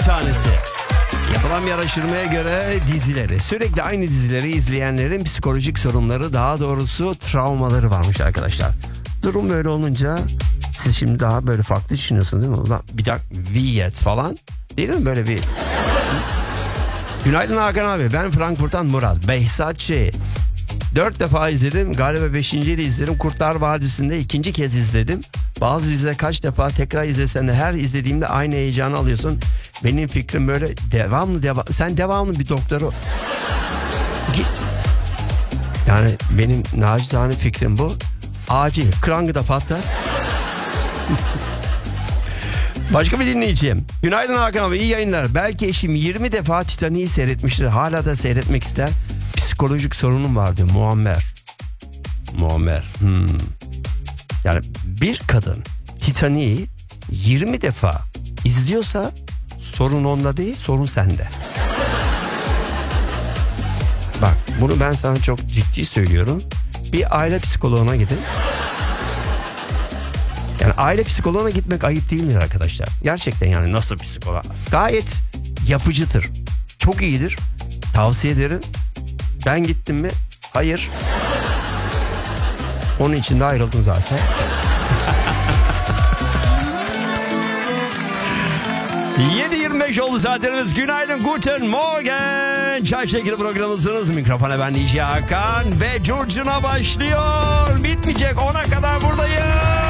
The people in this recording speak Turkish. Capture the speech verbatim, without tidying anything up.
tanesi. Yapılan bir araştırmaya göre dizileri, sürekli aynı dizileri izleyenlerin psikolojik sorunları, daha doğrusu travmaları varmış arkadaşlar. Durum böyle olunca siz şimdi daha böyle farklı düşünüyorsunuz değil mi? Ulan bir dakika, Viyet falan değil mi böyle bir... Günaydın Hakan abi, ben Frankfurt'tan Murat. Behzatçı. Dört defa izledim, galiba beşinciyi de izledim. Kurtlar Vadisi'nde ikinci kez izledim. Bazı diziler kaç defa tekrar izlesen de her izlediğimde aynı heyecanı alıyorsun. Benim fikrim böyle devamlı devam. Sen devamlı bir doktoru git. Yani benim nacizane fikrim bu. Acil krangı da patlat. Başka bir dinleyeceğim. Günaydın Hakan abi, iyi yayınlar. Belki eşim yirmi defa Titanic'i seyretmiştir. Hala da seyretmek ister. Psikolojik sorunum var diyor Muammer. Muammer. Hmm. Yani bir kadın Titanic'i yirmi defa izliyorsa sorun onda değil, sorun sende. Bak bunu ben sana çok ciddi söylüyorum. Bir aile psikoloğuna gidin. Yani aile psikoloğuna gitmek ayıp değildir arkadaşlar. Gerçekten yani nasıl psikolog? Gayet yapıcıdır. Çok iyidir. Tavsiye ederim. Ben gittim mi? Hayır. Onun için de ayrıldım zaten. yedi yirmi beş oldu saatlerimiz. Günaydın, guten morgen. Çay şekeri programımızınız. Mikrofona ben D J Hakan ve curcuna başlıyor. Bitmeyecek, ona kadar buradayım.